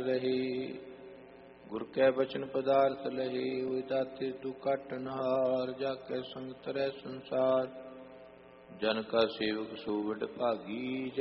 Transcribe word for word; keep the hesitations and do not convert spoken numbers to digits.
ਰਹੀ। ਗੁਰ ਕੈ ਬਚਨ ਪਦਾਰਥ ਲਹੀ, ਹੋਇ ਦਾਤੇ ਤੂੰ ਘਟ ਨਹਾਰ। ਜਾ ਕੈ ਸੰਗ ਤਰੈ ਸੰਸਾਰ, ਜਨ ਕਾ ਸੇਵਕ ਸੋ ਵਡ ਭਾਗੀ।